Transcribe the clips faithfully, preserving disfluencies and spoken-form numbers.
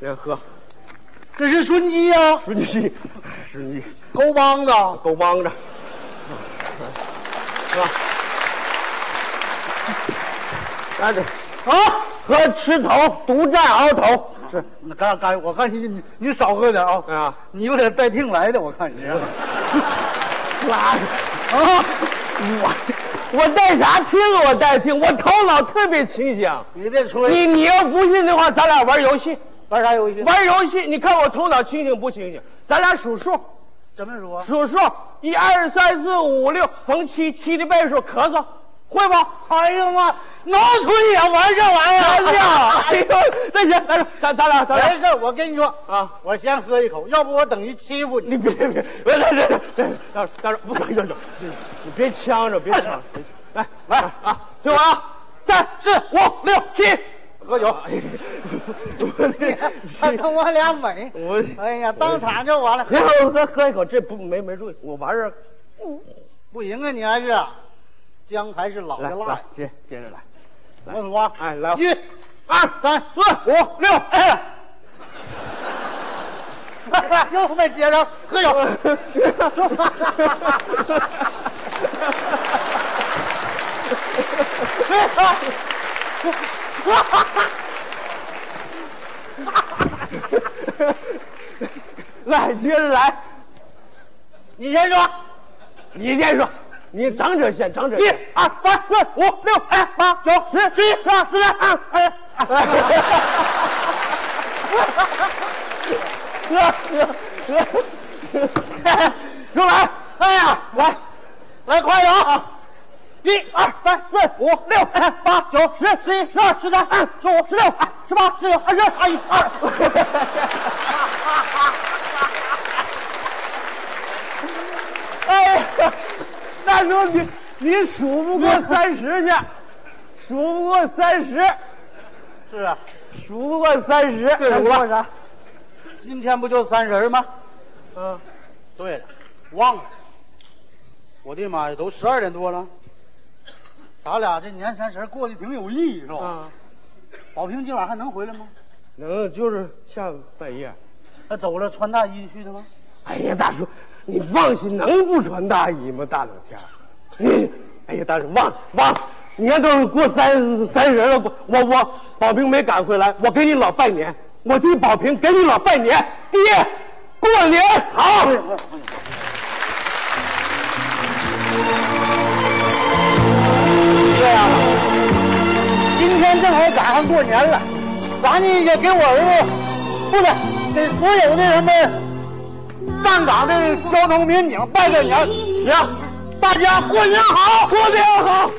先喝。 这是顺鸡呀， 顺鸡，顺鸡， 沟帮子， 沟帮着，是吧？来这啊，喝吃头，独占鳌头。是， 那干干，我看你你你少喝点啊！ 啊， 你有点带听来的，我看你这。 拉啊！我我带啥听啊？我带听，我头脑特别清醒。 你别吹！ 你你要不信的话，咱俩玩游戏。 玩啥游戏？ 玩游戏，你看我头脑清醒不清醒？咱俩数数。 怎么数啊？ 数数，一二三四五六，逢七，七的倍数，咳嗽，会不？ 哎呀妈，农村也玩这玩意儿？ 真的？哎呦，那行，咱咱咱俩咱俩。 没事，我跟你说啊， 我先喝一口，要不我等于欺负你。 你别别别，别别别别，大大不可以这种，你别呛着，别呛着，来来啊，听我啊，三四五六七。 喝酒，他跟我俩美， 我哎呀，当场就完了。 喝喝喝一口，这不没没注意，我玩儿， 不行啊，你还是姜还是老的辣。 接接着来， 我数啊， 哎来， 一、 二、 三、 四、五、六，哎， 又没接上，喝酒。 来，接着来， 你先说， 你先说，你长者先，长者。 一、二、三、四、五、六、七、八、九、十、十一、十二、十三、二、二。 喝喝喝，又来， 哎呀， 来， 来快点啊！一二三四五六七八九十十一十二十三十五十六十八十九二十二一二。 哎呀，大叔你你数不过三十去，数不过三十， 是啊， 数不过三十， 对数了啥？ 今天不就三十吗？ 嗯， 对了，忘了，我的妈呀，都十二点多了。咱俩这年三十过得挺有意义，是吧？ 啊， 宝平今晚还能回来吗？ 能，就是下半夜。 他走了，穿大衣去的吗？ 哎呀，大叔，你放心，能不穿大衣吗？大冷天，你，哎呀，大叔，忘忘，你看都过三三十了，我我我宝平没赶回来，我给你老拜年，我替宝平给你老拜年，爹，过年好。 这样吧，今天正好赶上过年了，咱呢也给我儿子，不是给所有的什么站岗的交通民警拜个年，行，大家过年好， 过年好。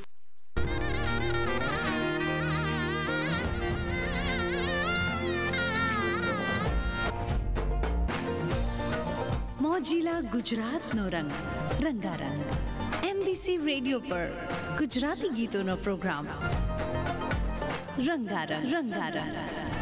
મોજીલા ગુજરાતનો રંગ રંગારંગ એમબીસી રેડિયો પર ગુજરાતી ગીતોનો પ્રોગ્રામ રંગારંગ રંગારંગ